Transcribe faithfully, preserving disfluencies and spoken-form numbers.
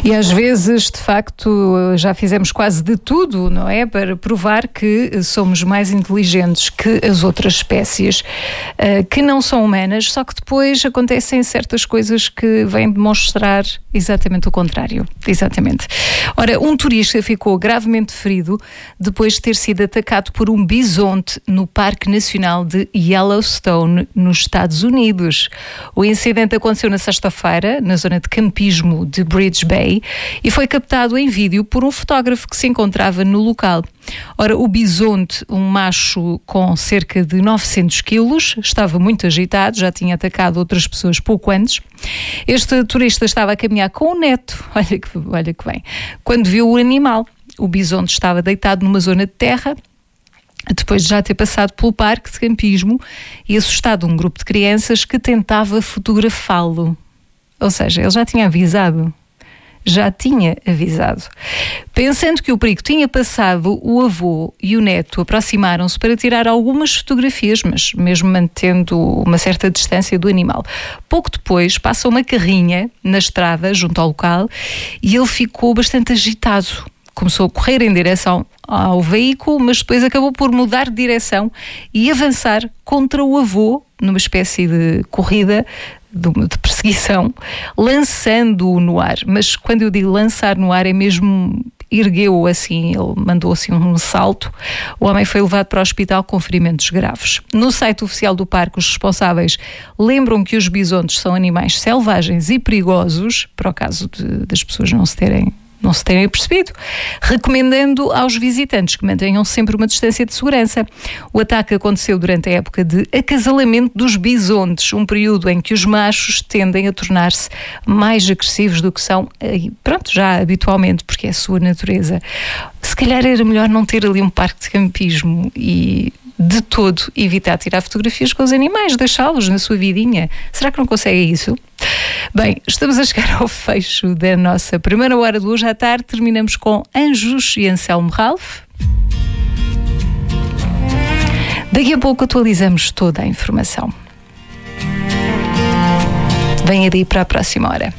E às vezes, de facto, já fizemos quase de tudo, não é? Para provar que somos mais inteligentes que as outras espécies, que não são humanas, só que depois acontecem certas coisas que vêm demonstrar exatamente o contrário. Exatamente. Ora, um turista ficou gravemente ferido depois de ter sido atacado por um bisonte no Parque Nacional de Yellowstone, nos Estados Unidos. O incidente aconteceu na sexta-feira, na zona de campismo de Bridge Bay, e foi captado em vídeo por um fotógrafo que se encontrava no local. Ora, o bisonte, um macho com cerca de novecentos quilos, estava muito agitado, já tinha atacado outras pessoas pouco antes. Este turista estava a caminhar com o neto, olha que, olha que bem, quando viu o animal. O bisonte estava deitado numa zona de terra, depois de já ter passado pelo parque de campismo e assustado um grupo de crianças que tentava fotografá-lo. Ou seja, ele já tinha avisado. Já tinha avisado. Pensando que o perigo tinha passado, o avô e o neto aproximaram-se para tirar algumas fotografias, mas mesmo mantendo uma certa distância do animal. Pouco depois, passa uma carrinha na estrada, junto ao local, e ele ficou bastante agitado. Começou a correr em direção ao veículo, mas depois acabou por mudar de direção e avançar contra o avô, numa espécie de corrida, de, de perseguição, lançando-o no ar. Mas quando eu digo lançar no ar, é mesmo ergueu-o assim, ele mandou assim um salto. O homem foi levado para o hospital com ferimentos graves. No site oficial do parque, os responsáveis lembram que os bisontes são animais selvagens e perigosos, para o caso de, das pessoas não se terem não se terem percebido, recomendando aos visitantes que mantenham sempre uma distância de segurança. O ataque aconteceu durante a época de acasalamento dos bisontes, um período em que os machos tendem a tornar-se mais agressivos do que são, pronto, já habitualmente, porque é a sua natureza. Se calhar era melhor não ter ali um parque de campismo e de todo evitar tirar fotografias com os animais, deixá-los na sua vidinha. Será que não consegue isso? Bem, estamos a chegar ao fecho da nossa primeira hora de hoje à tarde. Terminamos com Anjos e Anselmo Ralph. Daqui a pouco atualizamos toda a informação. Venha daí para a próxima hora.